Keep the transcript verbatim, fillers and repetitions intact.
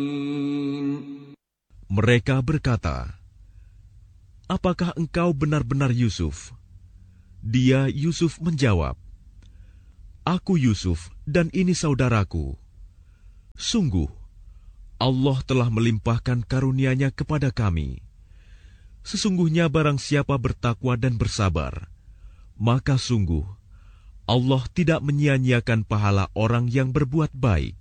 Mereka berkata, "Apakah engkau benar-benar Yusuf?" Dia, Yusuf, menjawab, "Aku Yusuf, dan ini saudaraku. Sungguh, Allah telah melimpahkan karunia-Nya kepada kami. Sesungguhnya barang siapa bertakwa dan bersabar, maka sungguh Allah tidak menyia-nyiakan pahala orang yang berbuat baik."